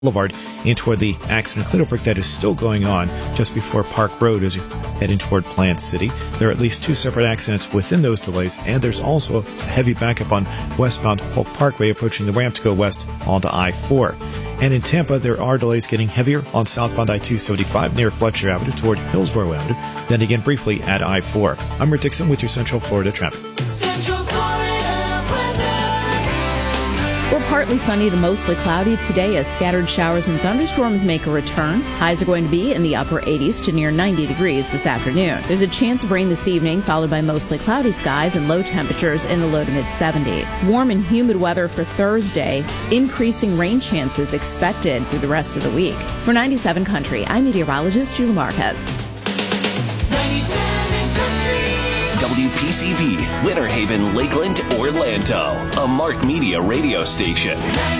Boulevard in toward the accident cleanup work that is still going on just before Park Road as you head in toward Plant City. There are at least 2 separate accidents within those delays, and there's also a heavy backup on westbound Polk Parkway approaching the ramp to go west onto I-4. And in Tampa, there are delays getting heavier on southbound I-275 near Fletcher Avenue toward Hillsborough Avenue, then again briefly at I-4. I'm Rick Dixon with your Central Florida traffic. Central Florida weather. We're partly sunny to mostly cloudy today as scattered showers and thunderstorms make a return. Highs are going to be in the upper 80s to near 90 degrees this afternoon. There's a chance of rain this evening, followed by mostly cloudy skies and low temperatures in the low to mid 70s. Warm and humid weather for Thursday. Increasing rain chances expected through the rest of the week. For 97 Country, I'm meteorologist Sheila Marquez. 97 Country. WPCV, Winter Haven, Lakeland, Orlando, a Mark Media radio station.